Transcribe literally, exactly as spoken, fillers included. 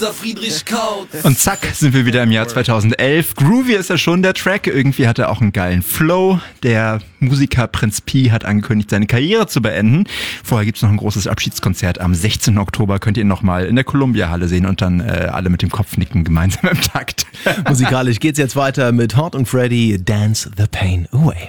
Der Friedrich Kaut. Und zack, sind wir wieder im Jahr zweitausendelf. Groovy ist ja schon der Track. Irgendwie hat er auch einen geilen Flow. Der Musiker Prinz Pi hat angekündigt, seine Karriere zu beenden. Vorher gibt's noch ein großes Abschiedskonzert. Am sechzehnten Oktober könnt ihr ihn nochmal in der Columbia-Halle sehen und dann äh, alle mit dem Kopf nicken gemeinsam im Takt. Musikalisch geht's jetzt weiter mit Hart und Freddy, Dance the Pain Away.